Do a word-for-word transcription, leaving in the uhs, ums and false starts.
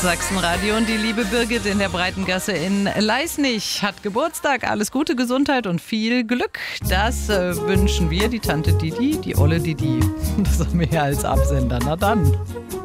Sachsenradio und die liebe Birgit in der Breitengasse in Leisnig hat Geburtstag. Alles Gute, Gesundheit und viel Glück. Das äh, wünschen wir, die Tante Didi, die olle Didi. Das haben wir ja als Absender. Na dann.